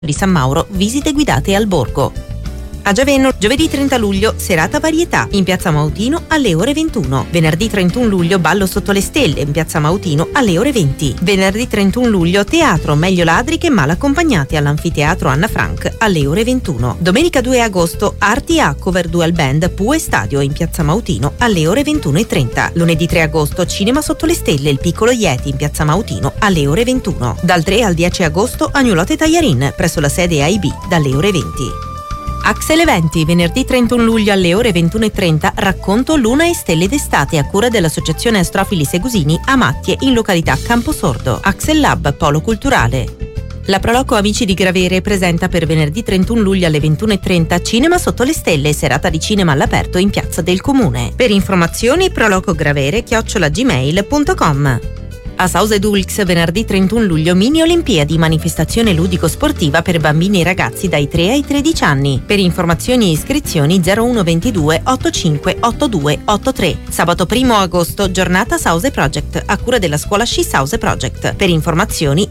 di San Mauro, visite guidate al borgo. A Giaveno, giovedì 30 luglio, serata varietà in Piazza Mautino alle ore 21. Venerdì 31 luglio, ballo sotto le stelle in Piazza Mautino alle ore 20. Venerdì 31 luglio, teatro Meglio ladri che mal accompagnati all'anfiteatro Anna Frank alle ore 21. Domenica 2 agosto, Arti A cover dual band Pue Stadio in Piazza Mautino alle ore 21:30. Lunedì 3 agosto, Cinema sotto le stelle, il piccolo Yeti in Piazza Mautino alle ore 21. Dal 3 al 10 agosto, Agnolotte Tagliarin presso la sede AIB dalle ore 20. Axel Eventi, venerdì 31 luglio alle ore 21:30, racconto Luna e Stelle d'estate a cura dell'Associazione Astrofili Segusini a Mattie in località Camposordo. Axel Lab, Polo Culturale. La Proloco Amici di Gravere presenta per venerdì 31 luglio alle 21:30 Cinema sotto le stelle, serata di cinema all'aperto in Piazza del Comune. Per informazioni prolocogravere@gmail.com. A Sause Dulx, venerdì 31 luglio, mini Olimpiadi, manifestazione ludico-sportiva per bambini e ragazzi dai 3 ai 13 anni. Per informazioni e iscrizioni 0122 85 82 83. Sabato 1 agosto, giornata Sause Project, a cura della scuola sci Sause Project. Per informazioni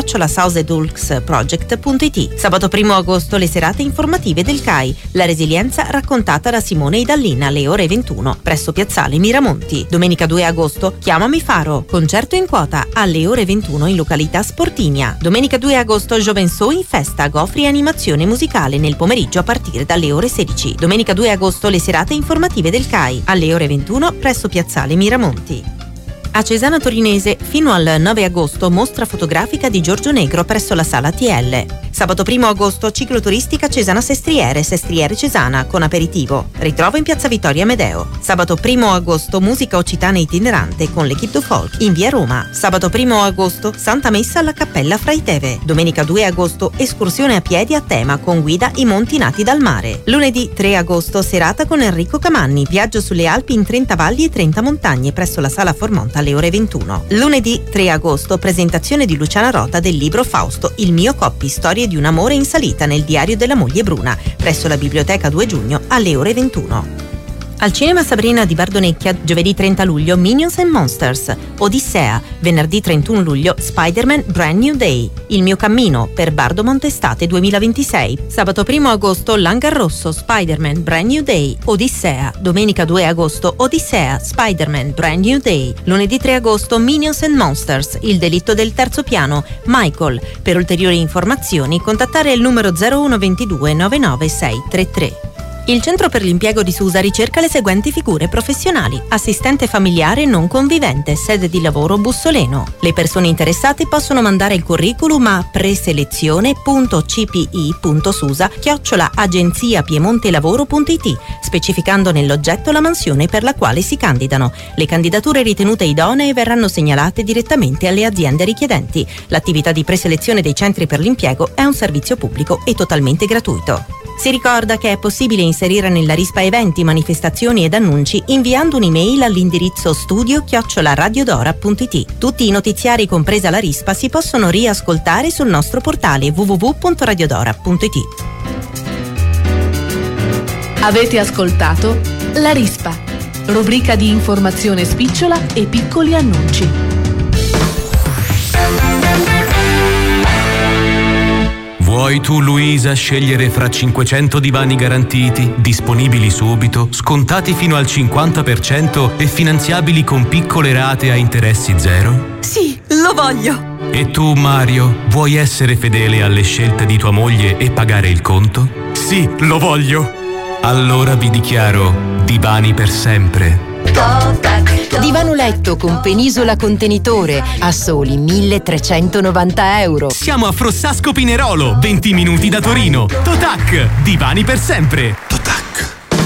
info@sausedulxproject.it. Sabato 1 agosto, le serate informative del CAI, la resilienza raccontata da Simone Idallina alle ore 21, presso Piazzale Miramonti. Domenica 2 agosto, Chiamami Faro, concerto in quota alle ore 21 in località Sportinia. Domenica 2 agosto, Jovenso in festa, Gofri animazione musicale nel pomeriggio a partire dalle ore 16. Domenica 2 agosto, le serate informative del CAI alle ore 21 presso Piazzale Miramonti. A Cesana Torinese, fino al 9 agosto, mostra fotografica di Giorgio Negro presso la Sala TL. Sabato 1 agosto, cicloturistica Cesana Sestriere Cesana, con aperitivo. Ritrovo in Piazza Vittorio Amedeo. Sabato 1 agosto, musica occitana itinerante con l'Equipe du Folk in via Roma. Sabato 1 agosto, Santa Messa alla Cappella Fraiteve. Domenica 2 agosto, escursione a piedi a tema con guida I Monti Nati dal Mare. Lunedì 3 agosto, serata con Enrico Camanni, viaggio sulle Alpi in 30 valli e 30 montagne presso la Sala Formonta alle ore 21. Lunedì 3 agosto, presentazione di Luciana Rota del libro Fausto, il mio coppi, storie di un amore in salita nel diario della moglie Bruna, presso la Biblioteca 2 giugno alle ore 21. Al Cinema Sabrina di Bardonecchia, giovedì 30 luglio, Minions and Monsters, Odissea, venerdì 31 luglio, Spider-Man Brand New Day, Il mio cammino, per Bardo Montestate 2026, sabato 1 agosto, Langarrosso, Spider-Man Brand New Day, Odissea, domenica 2 agosto, Odissea, Spider-Man Brand New Day, lunedì 3 agosto, Minions and Monsters, Il delitto del terzo piano, Michael. Per ulteriori informazioni contattare il numero 0122 99633. Il Centro per l'Impiego di Susa ricerca le seguenti figure professionali: assistente familiare non convivente, sede di lavoro Bussoleno. Le persone interessate possono mandare il curriculum a preselezione.cpi.susa@agenziapiemontelavoro.it, specificando nell'oggetto la mansione per la quale si candidano. Le candidature ritenute idonee verranno segnalate direttamente alle aziende richiedenti. L'attività di preselezione dei centri per l'impiego è un servizio pubblico e totalmente gratuito. Si ricorda che è possibile inserire nella rispa eventi, manifestazioni ed annunci inviando un'email all'indirizzo studio@radiodora.it. Tutti i notiziari, compresa la rispa, si possono riascoltare sul nostro portale www.radiodora.it. Avete ascoltato La Rispa, rubrica di informazione spicciola e piccoli annunci. Vuoi tu, Luisa, scegliere fra 500 divani garantiti, disponibili subito, scontati fino al 50% e finanziabili con piccole rate a interessi zero? Sì, lo voglio! E tu, Mario, vuoi essere fedele alle scelte di tua moglie e pagare il conto? Sì, lo voglio! Allora vi dichiaro divani per sempre. Divano letto con penisola contenitore a soli 1.390 euro. Siamo a Frossasco Pinerolo, 20 minuti da Torino. Totac, divani per sempre.